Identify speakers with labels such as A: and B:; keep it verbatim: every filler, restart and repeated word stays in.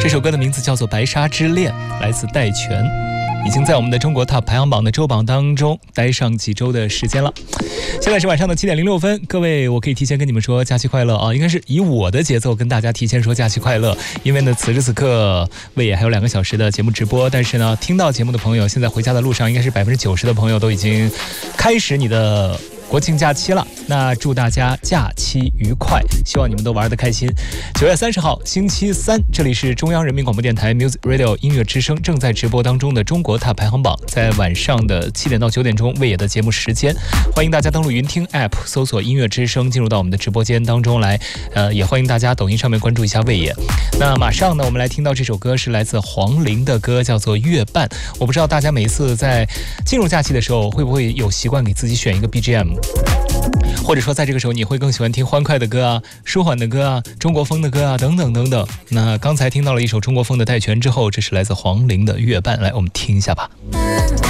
A: 这首歌的名字叫做《白纱之恋》，来自戴荃，已经在我们的中国 Top 排行榜的周榜当中待上几周的时间了。现在是晚上的七点零六分，各位，我可以提前跟你们说假期快乐啊！应该是以我的节奏跟大家提前说假期快乐，因为呢，此时此刻魏野还有两个小时的节目直播，但是呢，听到节目的朋友，现在回家的路上，应该是百分之九十的朋友都已经开始你的国庆假期了。那祝大家假期愉快，希望你们都玩得开心。九月三十号星期三，这里是中央人民广播电台 Music Radio 音乐之声正在直播当中的中国 Top 排行榜，在晚上的七点到九点钟魏野的节目时间，欢迎大家登录云听 App 搜索音乐之声，进入到我们的直播间当中来。呃，也欢迎大家抖音上面关注一下魏野。那马上呢，我们来听到这首歌是来自黄龄的歌，叫做《月半》。我不知道大家每一次在进入假期的时候，会不会有习惯给自己选一个 B G M，或者说在这个时候你会更喜欢听欢快的歌啊、舒缓的歌啊、中国风的歌啊等等等等。那刚才听到了一首中国风的戴荃之后，这是来自黄龄的《月半》，来我们听一下吧。